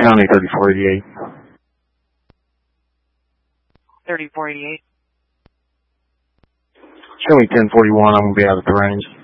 County 3488. 3488. Show me 1041, I'm going to be out at the range.